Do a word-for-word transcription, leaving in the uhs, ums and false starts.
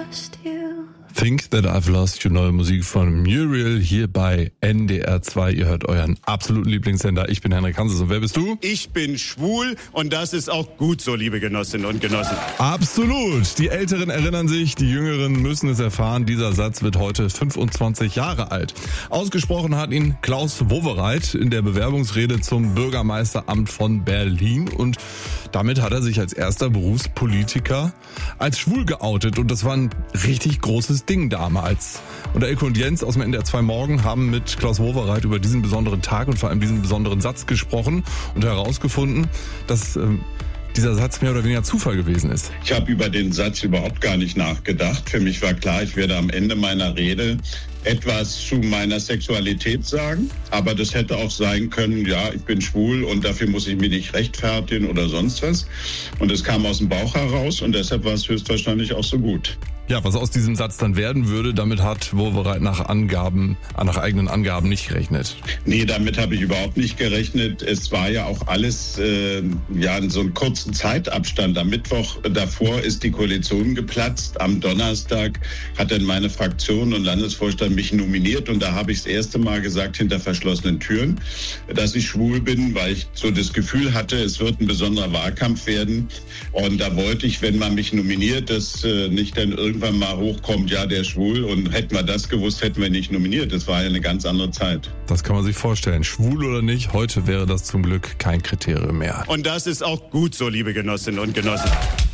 lost you. Think That I've Lost You, neue Musik von Muriel hier bei N D R zwei. Ihr hört euren absoluten Lieblingssender. Ich bin Henrik Hanses und wer bist du? Ich bin schwul und das ist auch gut so, liebe Genossinnen und Genossen. Absolut. Die Älteren erinnern sich, die Jüngeren müssen es erfahren. Dieser Satz wird heute fünfundzwanzig Jahre alt. Ausgesprochen hat ihn Klaus Wowereit in der Bewerbungsrede zum Bürgermeisteramt von Berlin und damit hat er sich als erster Berufspolitiker als schwul geoutet und das war ein richtig großes Ding damals. Und Elke und Jens aus dem N D R zwei Morgen haben mit Klaus Wowereit über diesen besonderen Tag und vor allem diesen besonderen Satz gesprochen und herausgefunden, dass ähm, dieser Satz mehr oder weniger Zufall gewesen ist. Ich habe über den Satz überhaupt gar nicht nachgedacht. Für mich war klar, ich werde am Ende meiner Rede etwas zu meiner Sexualität sagen. Aber das hätte auch sein können, ja, ich bin schwul und dafür muss ich mich nicht rechtfertigen oder sonst was. Und es kam aus dem Bauch heraus und deshalb war es höchstwahrscheinlich auch so gut. Ja, was aus diesem Satz dann werden würde, damit hat Wowereit nach Angaben, nach eigenen Angaben nicht gerechnet. Nee, damit habe ich überhaupt nicht gerechnet. Es war ja auch alles äh, ja in so einem kurzen Zeitabstand. Am Mittwoch davor ist die Koalition geplatzt. Am Donnerstag hat dann meine Fraktion und Landesvorstand mich nominiert und da habe ich das erste Mal gesagt, hinter verschlossenen Türen, dass ich schwul bin, weil ich so das Gefühl hatte, es wird ein besonderer Wahlkampf werden. Und da wollte ich, wenn man mich nominiert, dass äh, nicht dann irgendwann mal hochkommt, ja, der ist schwul und hätten wir das gewusst, hätten wir nicht nominiert. Das war ja eine ganz andere Zeit. Das kann man sich vorstellen. Schwul oder nicht, heute wäre das zum Glück kein Kriterium mehr. Und das ist auch gut so, liebe Genossinnen und Genossen.